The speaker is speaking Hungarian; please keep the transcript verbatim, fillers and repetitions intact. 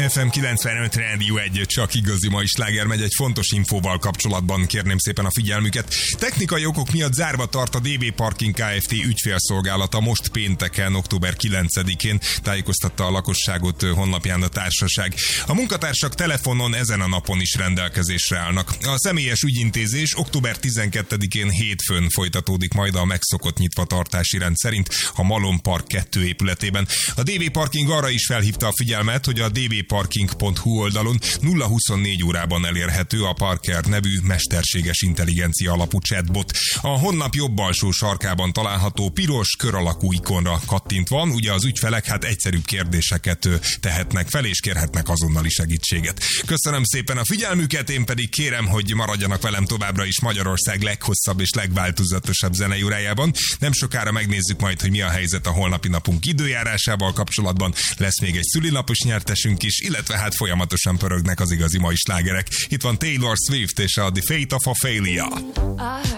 ef em kilencvenöt Rádió egy, csak igazi mai sláger megy. Egy fontos infóval kapcsolatban kérném szépen a figyelmüket. Technikai okok miatt zárva tart a dé vé Parking Kft. Ügyfélszolgálata most pénteken, október kilencedikén, tájékoztatta a lakosságot honlapján a társaság. A munkatársak telefonon ezen a napon is rendelkezésre állnak. A személyes ügyintézés október tizenkettedikén hétfőn folytatódik majd a megszokott nyitvatartási rend szerint a Malom Park kettő épületében. A dé vé Parking arra is felhívta a figyelmet, hogy a dvparking pont hu oldalon nulla huszonnégy órában elérhető a Parker nevű mesterséges intelligencia alapú chatbot. A honlap jobb alsó sarkában található piros kör alakú ikonra kattintva, ugye az ügyfelek hát egyszerűbb kérdéseket tehetnek fel és kérhetnek azonnali segítséget. Köszönöm szépen a figyelmüket, én pedig kérem, hogy maradjanak velem továbbra is Magyarország leghosszabb és legváltozatosabb zenei órájában. Nem sokára megnézzük majd, hogy mi a helyzet a holnapi napunk időjárásával kapcsolatban. Lesz még egy szülinapos nyertesünk is, illetve hát folyamatosan pörögnek az igazi mai slágerek. Itt van Taylor Swift és a The Fate of Ophelia.